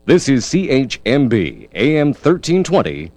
This is CHMB AM 1320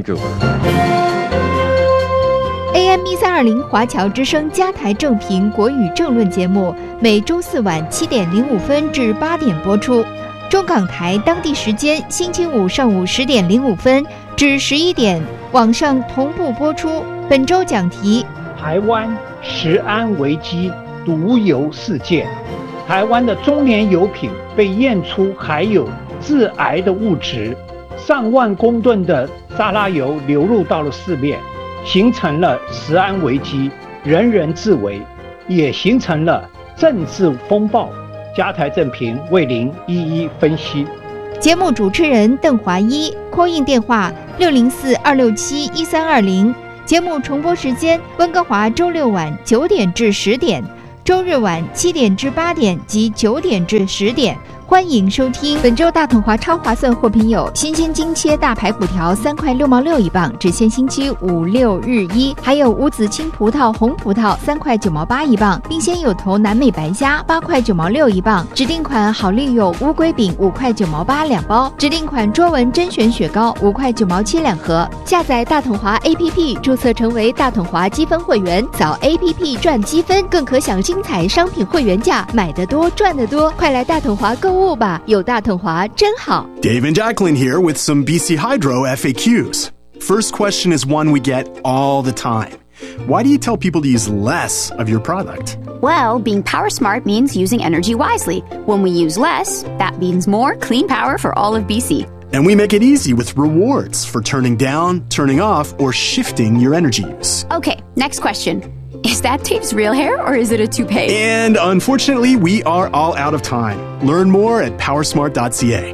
Vancouver。AM 1320华侨之声加台正频国语政论节目，每周四晚7点05分至8点播出。中港台当地时间星期五上午10点05分至11点，网上同步播出。本周讲题： 台湾食安危机毒油事件。台湾的中年油品被验出含有致癌的物质，上万公吨的沙拉油流入到了市面，形成了食安危机，人人自危，也形成了政治风暴。加台正评为您一一分析。 节目主持人邓华一，call in电话604-267-1320。节目重播时间：温哥华周六晚9点至10点，周日晚7点至8点及9点至10点。欢迎收听。本周大统华超划算货品有：新鲜精切大排骨条3块6毛6一磅，只限星期5、6、日1；还有无籽青葡萄、红葡萄3块9毛8一磅，冰鲜有头南美白虾8块9毛6一磅，指定款好利友乌龟饼5块9毛8两包，指定款卓文甄选雪糕5块9毛7两盒。下载大统华 APP， 注册成为大统华积分会员，扫 APP 赚积分，更可享精彩商品会员价，买得多赚得多，快来大统华购物吧，有大统华真好。 Dave and Jacqueline here with some BC Hydro FAQs. First question is one we get all the time. Why do you tell people to use less of your product? Well, being power smart means using energy wisely. When we use less, that means more clean power for all of BC. And we make it easy with rewards for turning down, turning off, or shifting your energy use. Okay, next question.Is that Dave's real hair or is it a toupee? And unfortunately, we are all out of time. Learn more at powersmart.ca.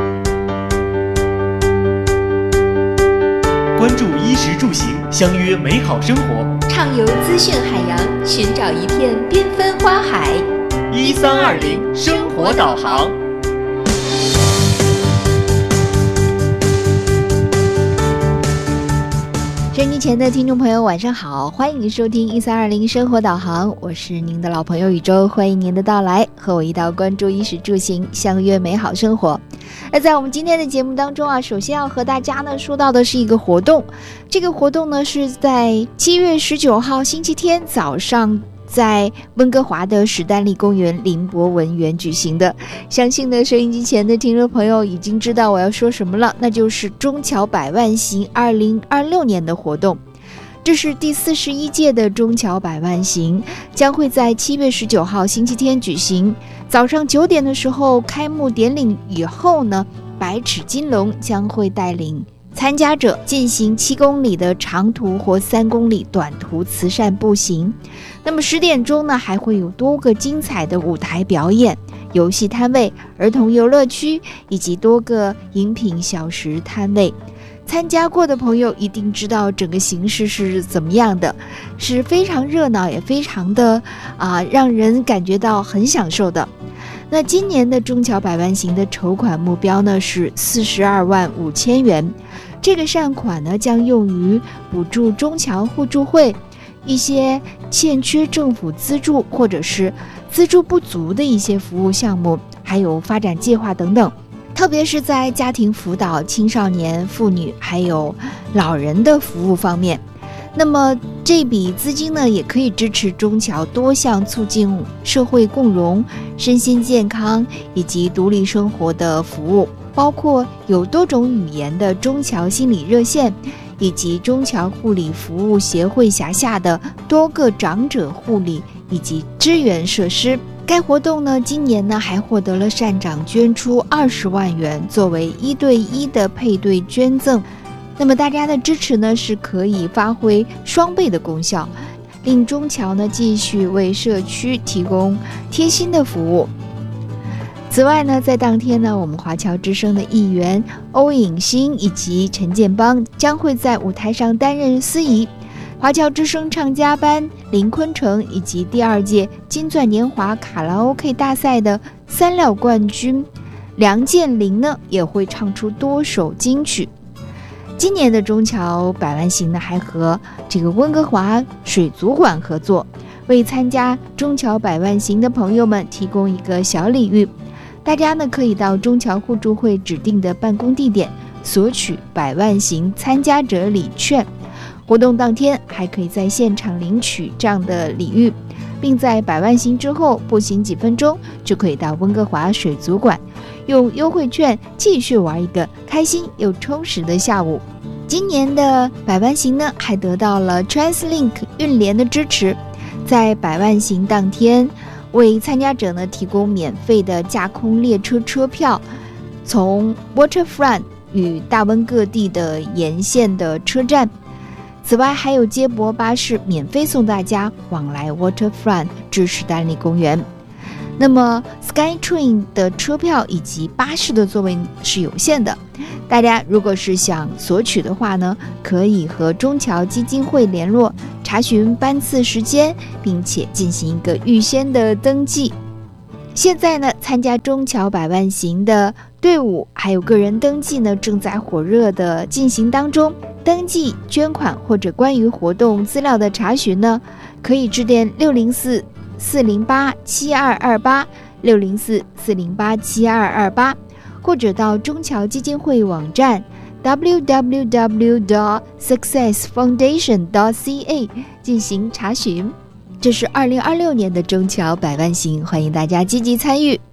关注衣食住行，相约美好生活。 畅游资讯海洋，寻找一片缤纷花海。 1320生活导航。 收音机前的听众朋友晚上好，欢迎收听1320生活导航，我是您的老朋友宇宙，欢迎您的到来，和我一道关注衣食住行，相约美好生活。那在我们今天的节目当中啊，首先要和大家呢说到的是一个活动，这个活动呢是在7月19号星期天早上在温哥华的史丹利公园林博文园举行的。相信呢收音机前的听众朋友已经知道我要说什么了，那就是中侨百万行2026年的活动。这是第41届的中侨百万行，将会在7月19号星期天举行。早上9点的时候开幕典礼以后呢，百尺金龙将会带领参加者进行7公里的长途或3公里短途慈善步行。那么10点钟呢，还会有多个精彩的舞台表演、游戏摊位、儿童游乐区以及多个饮品小食摊位。参加过的朋友一定知道整个形式是怎么样的，是非常热闹，也非常的让人感觉到很享受的。那今年的中侨百万行的筹款目标呢是42万5千元，这个善款呢将用于补助中侨互助会一些欠缺政府资助或者是资助不足的一些服务项目，还有发展计划等等，特别是在家庭辅导、青少年、妇女还有老人的服务方面。那么这笔资金呢，也可以支持中侨多项促进社会共融、身心健康以及独立生活的服务，包括有多种语言的中侨心理热线，以及中侨护理服务协会辖下的多个长者护理以及支援设施。该活动呢，今年呢还获得了善长捐出20万元作为1对1的配对捐赠。那么大家的支持呢是可以发挥双倍的功效，令中侨呢继续为社区提供贴心的服务。此外呢，在当天呢，我们华侨之声的议员欧颖欣以及陈建邦将会在舞台上担任司仪。华侨之声唱家班林坤成以及第2届金钻年华卡拉 OK 大赛的3料冠军梁建林呢，也会唱出多首金曲。今年的中侨百万行呢，还和这个温哥华水族馆合作，为参加中侨百万行的朋友们提供一个小礼遇。 大家呢可以到中侨互助会指定的办公地点索取100万行参加者礼券。活动当天还可以在现场领取这样的礼遇，并在100万行之后步行几分钟就可以到温哥华水族馆用优惠券继续玩一个开心又充实的下午。今年的100万行呢还得到了 TransLink 运联的支持，在100万行当天为参加者呢提供免费的架空列车车票，从 Waterfront 与大温各地的沿线的车站。此外还有接驳巴士免费送大家往来 Waterfront 至史丹利公园。那么 SkyTrain 的车票以及巴士的座位是有限的，大家如果是想索取的话呢，可以和中侨基金会联络查询班次时间，并且进行一个预先的登记。现在呢，参加中侨100万行的队伍还有个人登记呢，正在火热的进行当中。登记、捐款或者关于活动资料的查询呢，可以致电604-408-7228 604-408-7228，或者到中侨基金会网站 www.successfoundation.ca 进行查询。这是2026年的中侨100万行，欢迎大家积极参与。